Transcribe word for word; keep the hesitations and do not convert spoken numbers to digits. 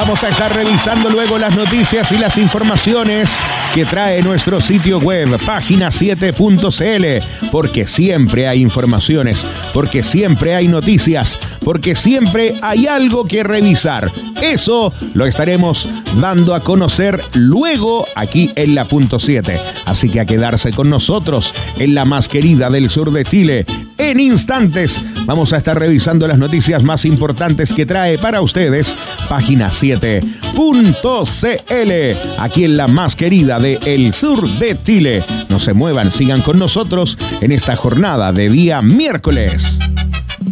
Vamos a estar revisando luego las noticias y las informaciones que trae nuestro sitio web, página siete punto c l, porque siempre hay informaciones, porque siempre hay noticias, porque siempre hay algo que revisar. Eso lo estaremos dando a conocer luego aquí en la punto siete. Así que a quedarse con nosotros en la más querida del sur de Chile. En instantes vamos a estar revisando las noticias más importantes que trae para ustedes página siete punto c l, aquí en la más querida de el sur de Chile. No se muevan, sigan con nosotros en esta jornada de día miércoles.